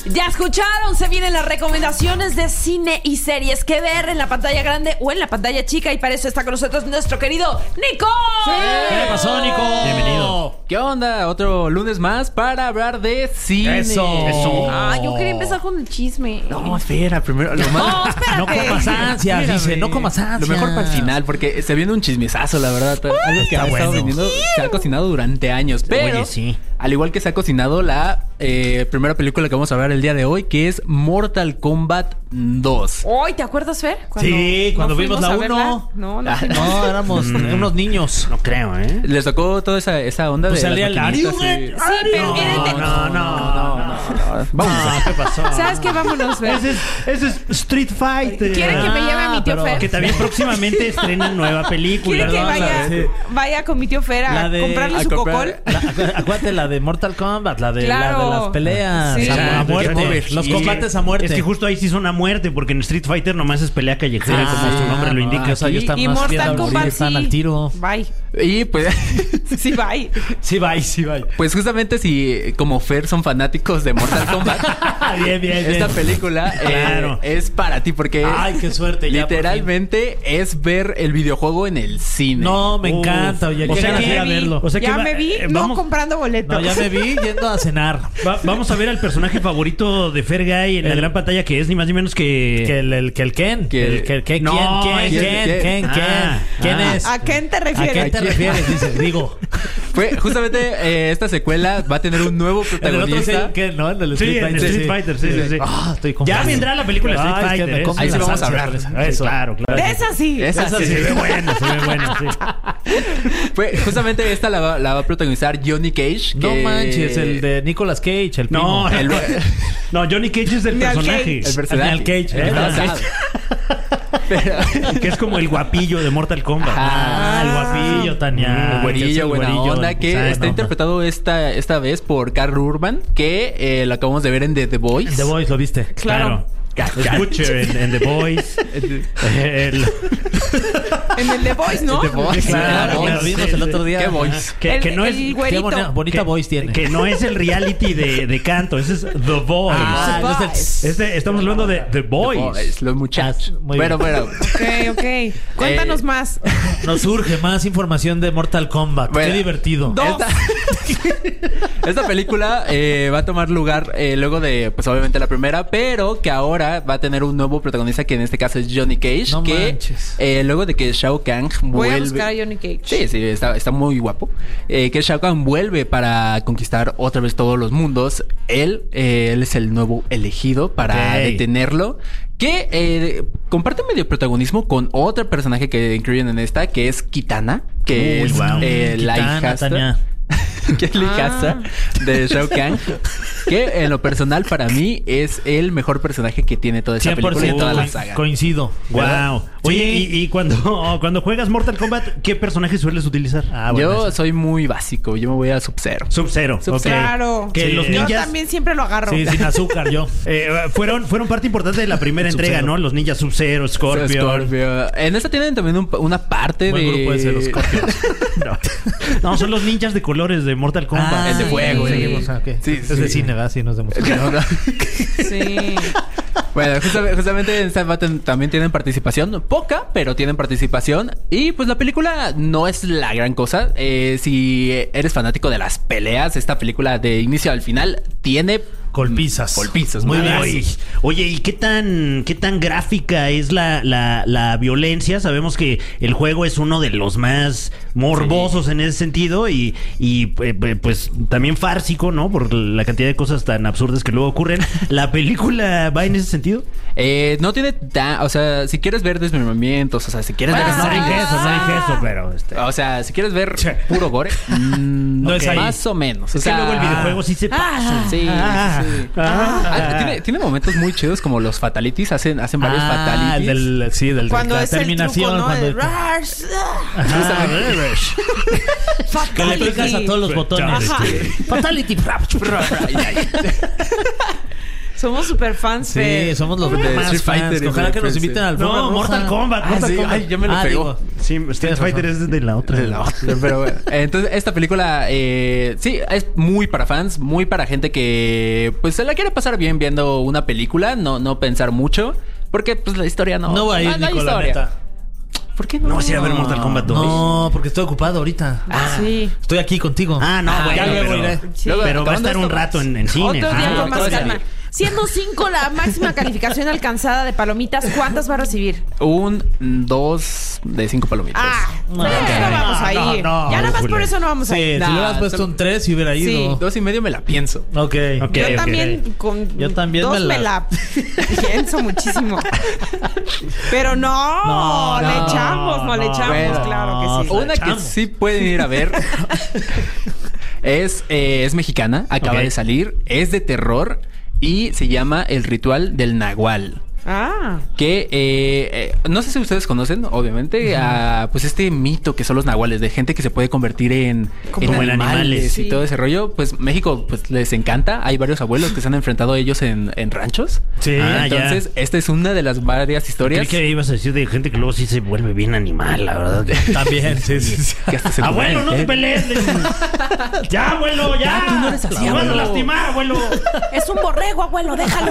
Ya escucharon, se vienen las recomendaciones de cine y series que ver en la pantalla grande o en la pantalla chica, y para eso está con nosotros nuestro querido Nico. Sí. ¿Qué pasó, Nico? Bienvenido. ¿Qué onda? Otro lunes más para hablar de cine. Eso. Ah, yo quería empezar con el chisme. No, espera, primero lo más... No, espérate. No comas ansias, Espérame. dice, no comas ansias. Lo mejor para el final, porque se viene un chismesazo, la verdad. Algo que ha estado vendiendo, se ha cocinado durante años. Pero, Oye, sí. al igual que se ha cocinado la primera película que vamos a ver el día de hoy, que es Mortal Kombat 2. Hoy, ¿te acuerdas, Fer? Sí, cuando vimos la fuimos a 1. verla. No. No, éramos unos niños. No creo, ¿eh? Les tocó toda esa onda Pues de salía las el maquinitas, Ariu, sí. Sí, pero era el de... No. Vamos, ¿qué pasó? ¿Sabes qué? Vámonos, Fer. Ese es Street Fighter. ¿Quieren que me lleve a mi tío pero Fer? Que también próximamente estrenan nueva película. ¿Quieren que ¿verdad? vaya con mi tío Fer a comprarle su cocol? Acuérdate la de Mortal Kombat, la de Claro. las peleas. Sí. A muerte. Los combates a muerte. Es que justo ahí sí son a muerte, porque en Street Fighter nomás es pelea callejera, como sí, su nombre lo no, indica. o sea, yo estaba Y más fiel Mortal a morir, Kombat están al tiro. Bye. Y pues... Sí, bye. Sí, bye. Pues justamente si como Fer son fanáticos de Mortal Kombat, Bien. esta película Claro. es para ti porque Ay, qué suerte. Ya, literalmente es ver el videojuego en el cine. No, me encanta. Oye, O qué sea ganas de ir a que- verlo. o sea que Ya va- me vi, vamos, comprando boletos. No, ya me vi yendo a cenar. vamos a ver al personaje favorito de Fergay en la gran pantalla, que es ni más ni menos que El Ken. No, ¿Quién es? ¿A quién te ¿A refieres? quién te refieres? Dice, digo. Fue justamente esta secuela va a tener un nuevo En el otro sí, protagonista. ¿Quién? ¿No? En el Sí, Street en Fighter. Street Fighter, sí. Ah, estoy Ya confundido. vendrá la película de Street Ay, es que Fighter. me ¿eh? compro Ahí sí las vamos a ansias. hablar. Eso. Claro. De esa sí. Esa Esa sí. se ve buena, sí. Fue justamente esta la va a protagonizar Johnny Cage. No que- manches, el de Nicolas Cage, el primo. No, El- no, Johnny Cage es el Ni al personaje. Cage. El personaje. Al Cage, El al pasado. Pero... Que es como el guapillo de Mortal Kombat. El guapillo, Tania. El güerillo, buena güerillo, onda, que exacto. está interpretado esta vez por Karl Urban, que lo acabamos de ver en The Voice. The Voice, ¿lo viste? Claro. Es Butcher en The Boys. En el The Voice, ¿no? The Voice. Claro, Voice. lo vimos el otro día. ¿Qué Voice? Que no es... el güerito. Qué bonita voice tiene. Que no es el reality de canto, ese es The Voice. Ah, The no es el- Voice. Estamos hablando de The Boys. Los muchachos. Ah, muy Bueno. Ok. Cuéntanos más. Nos surge más información de Mortal Kombat. Bueno, Qué divertido. Esta película va a tomar lugar luego de, pues obviamente la primera, pero que ahora va a tener un nuevo protagonista, que en este caso es Johnny Cage, No que manches. Luego de que Shao Kahn Voy vuelve... a buscar a Johnny Cage. Sí, está muy guapo. Que Shao Kahn vuelve para conquistar otra vez todos los mundos. Él es el nuevo elegido para Ok. detenerlo. Que comparte medio protagonismo con otro personaje que incluyen en esta, que es Kitana, que Uy, es wow. la Kitana, hijastra. Tania. Que es la hijastra de Shao Kahn. Que en lo personal para mí es el mejor personaje que tiene toda esa película y toda la saga. coincido. Wow. Oye, Sí. y cuando juegas Mortal Kombat, ¿qué personaje sueles utilizar? Yo soy muy básico, yo me voy a Sub-Zero. Sub-Zero. Sub-Zero. ok. Claro. Que Sí. los Yo ninjas también siempre lo agarro. Sí, sin azúcar, yo. fueron parte importante de la primera entrega, Sub-Zero. ¿no? Los ninjas Sub-Zero, Scorpio. En esta tienen también una parte Buen de... grupo ese, los Scorpions. No, son los ninjas de colores de Mortal Kombat. es de fuego, sí. Seguimos, ok. Sí, Es de cine, ¿verdad? Sí, no es de música. No, no. Sí. Bueno, justamente en esta también tienen participación. Poca, pero tienen participación. Y pues la película no es la gran cosa. Si eres fanático de las peleas, esta película de inicio al final tiene... Golpizas. Muy Muy bien. bien. Oye, ¿y qué tan gráfica es la violencia? Sabemos que el juego es uno de los más morbosos en ese sentido y pues también fársico, ¿no? Por la cantidad de cosas tan absurdas que luego ocurren. ¿La película va en ese sentido? No tiene o sea, si quieres ver desmembramientos, o sea, si quieres ver... No dije eso, pero... O sea, si quieres ver puro gore, No es ahí. más o menos. O Es que sea, luego el videojuego sí se pasa. Sí, sí. Tiene momentos muy chidos como los fatalities. Hacen varios fatalities. Del Cuando la es el terminación. truco, ¿no? Cuando El Rars. que le picas a todos los botones. Ajá. Fatality. Somos super fans. Sí, somos los De más Street Fighter fans. y Ojalá de que nos Prince. inviten al No, Mortal Kombat. Mortal sí, Kombat. ay, ya me lo pegó. digo, Sí, Street Fighter es de la otra. De la otra, pero bueno. Entonces, esta película, sí, es muy para fans, muy para gente que, pues, se la quiere pasar bien viendo una película, no pensar mucho, porque, pues, la historia no... no va a ir, hay Nico, la historia. neta. ¿Por qué no? No vas a ir a ver Mortal Kombat 2. No, porque estoy ocupado ahorita. Sí. Estoy aquí contigo. Ah, no, bueno. ya luego pero, iré. Sí. Luego, pero va a acabando estar un esto, rato en cine. Otro día Ah, con más todavía calma. sí. Siendo 5 la máxima calificación alcanzada de palomitas, ¿cuántas va a recibir? Un 2 de 5 palomitas. Ah, No, por eso no vamos a no, ir. no, Ya nada más Julia. por eso no vamos a Sí, ir. si le hubieras puesto un 3 y hubiera ido. 2.5 me la pienso. Ok. Ok. Yo también con Yo también dos me la- pienso muchísimo. Pero no, le echamos, le echamos, Bueno, claro que sí. Una que echamos. sí pueden ir a ver es mexicana, acaba Ok. de salir, es de terror y se llama El Ritual del Nahual. Ah, Que no sé si ustedes conocen, obviamente, a pues este mito que son los nahuales, de gente que se puede convertir en Como en animales. y Sí. todo ese rollo. Pues México pues les encanta. Hay varios abuelos que se han enfrentado a ellos en ranchos. Sí. Ah, ya. Entonces, esta es una de las varias historias Creí que ibas a decir de gente que luego sí se vuelve bien animal, la verdad. También, sí. que hasta se Abuelo, no te pelees. Ya, abuelo, ya. tú no eres así, Te vas a abuelo. lastimar, abuelo. es un borrego, abuelo, déjalo.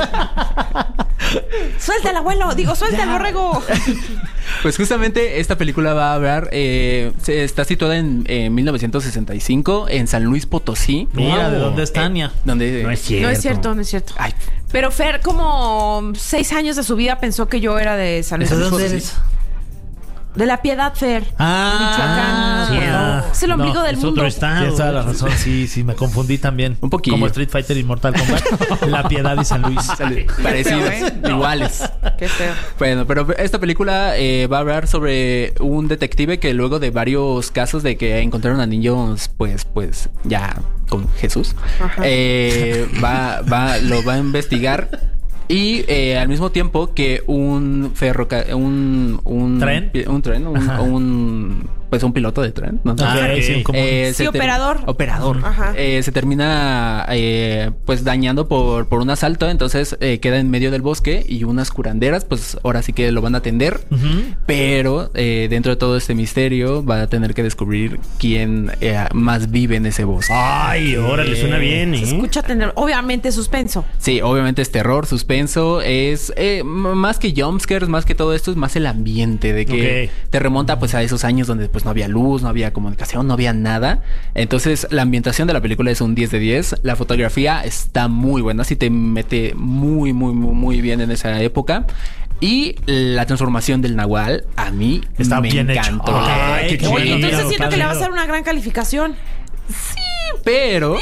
Suelta el abuelo, suelta el borrego. Pues justamente esta película va a hablar, está situada en 1965 en San Luis Potosí. Mira, ¿de dónde es Tania? Donde No es cierto. No es cierto, no es cierto. Ay, Pero Fer, como 6 años de su vida pensó que yo era de San Luis ¿De dónde Potosí. eres? De la Piedad, Fer. Ah, sí, Es el ombligo del es mundo. otro estado. Tienes toda la razón, sí, me confundí también. Un poquillo. Como Street Fighter y Mortal Kombat. La Piedad y San Luis. parecidos, feo, ¿eh? iguales. Qué feo. Bueno, pero esta película va a hablar sobre un detective que luego de varios casos de que encontraron a niños, pues ya con Jesús, Ajá. lo va a investigar. Y al mismo tiempo que un ¿Tren? pues un piloto de tren, ¿no? Ah, ok. sí, como- Sí, operador. Operador. Ajá. Se termina pues dañando por un asalto. Entonces queda en medio del bosque y unas curanderas pues ahora sí que lo van a atender. Ujú. Pero dentro de todo este misterio va a tener que descubrir quién más vive en ese bosque. Ay, órale, suena bien, Se ¿eh? escucha tener, obviamente, suspenso. Sí, obviamente es terror, suspenso, es más que jumpscares, más que todo esto, es más el ambiente de que Ok. te remonta pues a esos años donde pues no había luz, no había comunicación, no había nada. Entonces la ambientación de la película es un 10 de 10, la fotografía está muy buena, sí te mete muy bien en esa época. Y la transformación del Nahual a mí Está me bien hecho. encantó. Ay, qué Oye, chido. entonces Mira, siento que le vas a padre. dar una gran calificación. Pero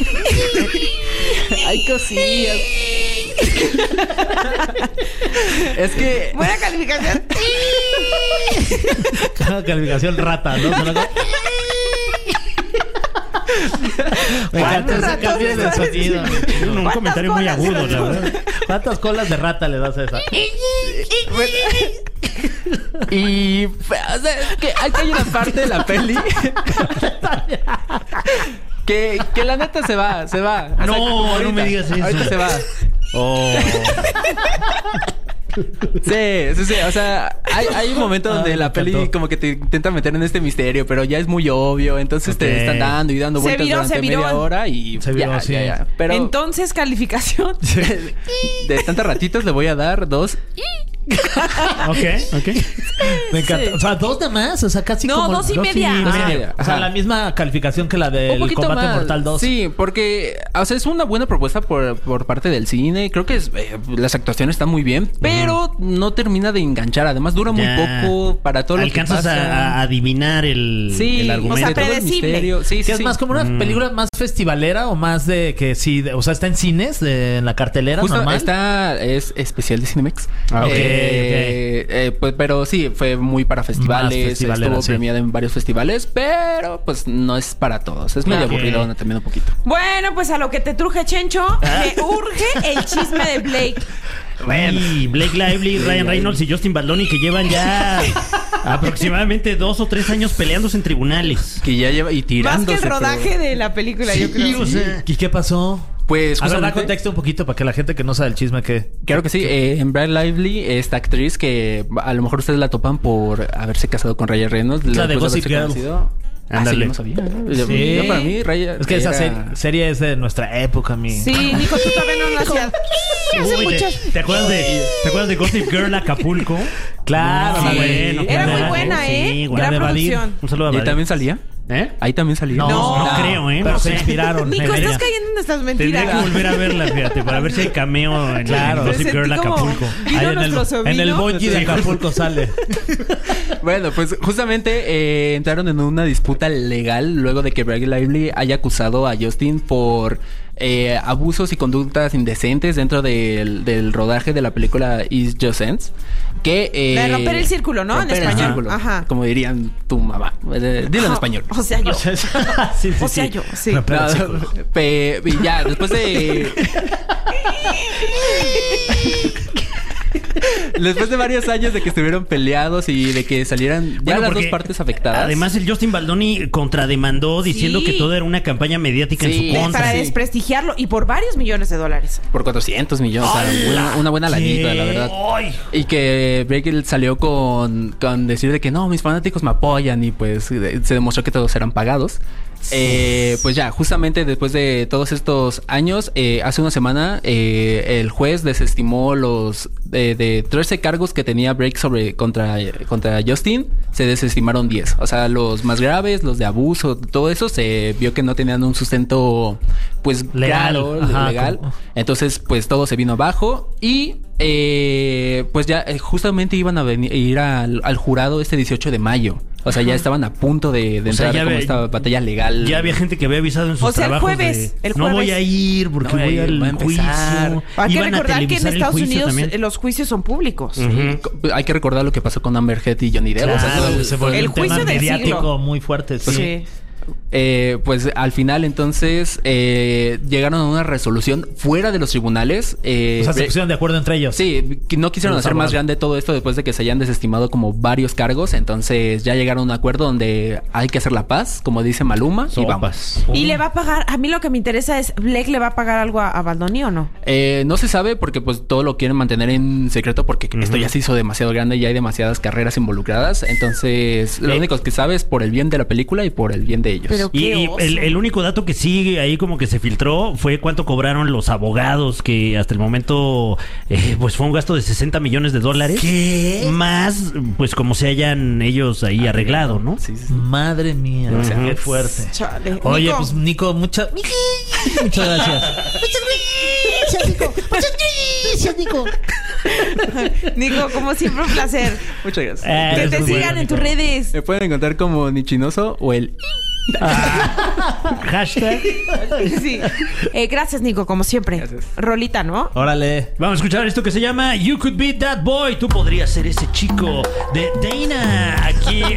hay cosillas. Es que Buena calificación. Cada calificación rata, ¿no? Me encanta ese cambio de sonido. Un comentario muy agudo, la verdad. ¿Cuántas colas de rata le das a esa? Y o sea, es que hay una parte de la peli que la neta se va. O sea, No, como no ahorita, me digas eso. Ahorita se va. Oh. Sí. O sea, hay un momento donde Ay, la me peli encantó. como que te intenta meter en este misterio, pero ya es muy obvio. Entonces Ok. te están dando y dando Se vueltas viró, durante se viró. media hora y Se viró, ya, sí. ya. Pero Entonces, calificación. de tantos ratitos le voy a dar 2. Ok. Me encanta. Sí. O sea, 2 de más. O sea, casi No, como... 2.5. Dos y Ah. media. O sea, Ajá. la misma calificación que la Un del poquito Combate más. Mortal 2. Sí, porque, o sea, es una buena propuesta por parte del cine. Creo que las actuaciones están muy bien, pero no termina de enganchar. Además, dura muy Ya. poco para todo lo que Alcanzas pasa. a adivinar el argumento. O sea, todo el predecible. misterio. Sí, Que sí, es sí. más como una película más festivalera o más de que sí, o sea, está en cines, en la cartelera Justo normal. es especial de Cinemex. Ah, ok, Pues, pero sí, fue muy para festivales. festivalera, Estuvo sí. premiada en varios festivales, pero pues no es para todos. Es medio Ok. aburrido también un poquito. Bueno, pues a lo que te truje, Chencho, me urge el chisme de Blake. Y Blake Lively, Ryan Reynolds y Justin Baldoni que llevan ya aproximadamente 2 o 3 años peleándose en tribunales. Que ya lleva y Más que tirándose. el rodaje de la película, yo creo. o sea, ¿Y qué pasó? Pues A ver, da justamente... contexto un poquito para que la gente que no sabe el chisme que... Claro que sí. En Brad Lively, esta actriz que a lo mejor ustedes la topan por haberse casado con Ryan Reynolds. La de después Gossip haberse Girl. conocido. Ándale. Sí, no sabía. Yo, Sí. para mí, Ryan Es que esa era- serie es de nuestra época, mi... Sí, Nico, tú todavía no nacías. Uy, ¿te acuerdas de Gossip Girl Acapulco? Claro, Sí, la de- bueno, Era claro. muy buena, ¿eh? Sí, La Gran de Badir. producción. Un saludo a ¿Y ahí Badir. también salía? ¿Eh? Ahí también salía. No creo, ¿eh? Pero No se sé. inspiraron. Nico, en estás ella. cayendo en estas Tendría que mentiras. volver a verla, fíjate, para ver si hay cameo en Claro. Gossip Me Girl sentí como- Acapulco. ¿Vino Ahí en el, nuestro sobrino? en el bonji de Acapulco sale. Bueno, pues justamente entraron en una disputa legal luego de que Brad Lively haya acusado a Justin por abusos y conductas indecentes dentro del rodaje de la película Is Just Ends. Que, De romper el círculo, ¿no? En romper el español. círculo, Ajá. como dirían tu mamá. Dilo en español. O sea, yo. sí, O sea, yo, sí. Romper el No, círculo. y ya, después de... Después de varios años de que estuvieron peleados y de que salieran ya Bueno, las dos porque partes afectadas. Además, el Justin Baldoni contrademandó diciendo Sí. que todo era una campaña mediática Sí. en su contra. Para sí. desprestigiarlo y por varios millones de dólares. por 400 millones. O sea, una buena lanita, la verdad. ¡Ay! Y que Breaker salió con decir de que no, mis fanáticos me apoyan y pues se demostró que todos eran pagados. Pues ya, justamente después de todos estos años, hace una semana el juez desestimó los de 13 cargos que tenía Break contra Justin, se desestimaron 10. O sea, los más graves, los de abuso, todo eso se vio que no tenían un sustento pues Legal. claro, Ajá, legal. como- Entonces, pues todo se vino abajo y pues ya justamente iban a ir al jurado este 18 de mayo. O sea, ya estaban a punto de sea, entrar ya como ve- esta batalla legal. Ya había gente que había avisado en sus O sea, el trabajos jueves, de, el no voy jueves. a ir porque No voy a voy ir, al va a empezar. juicio. Hay que Iban a recordar que en televisar el Estados juicio Unidos también. los juicios son públicos. Hay que recordar lo que pasó con Amber Heard y Johnny Depp. O sea, Claro, todo- se volvió el un tema juicio del mediático siglo. muy fuerte. Sí. Sí. pues al final entonces llegaron a una resolución fuera de los tribunales. O sea, se Bre- pusieron de acuerdo entre ellos. Sí, que no quisieron Los hacer más abogados. grande todo esto después de que se hayan desestimado como varios cargos. Entonces ya llegaron a un acuerdo donde hay que hacer la paz, como dice Maluma, y vamos. Sopas. Y le va a pagar, a mí lo que me interesa es, ¿Blake le va a pagar algo a Baldoni o no? No se sabe porque pues todo lo quieren mantener en secreto porque esto ya se hizo demasiado grande y ya hay demasiadas carreras involucradas. Entonces lo único que sabe es por el bien de la película y por el bien de ellos. Pero Y, qué y oso. el único dato que sigue ahí como que se filtró fue cuánto cobraron los abogados, que hasta el momento pues fue un gasto de $60 millones. ¿Qué? Más pues como se hayan ellos ahí arreglado, ¿no? Sí, sí, sí. Madre mía. O sea, Qué fuerte. Chale. Oye, Nico, pues Nico, muchas gracias. Nico, como siempre, un placer. Muchas gracias. Que eres te muy sigan bueno, en tus Nico. redes. Me pueden encontrar como Nichinoso o el... Hashtag. Sí. Gracias, Nico, como siempre. Gracias. Rolita, ¿no? Órale. Vamos a escuchar esto que se llama You Could Be That Boy. Tú podrías ser ese chico de Dana aquí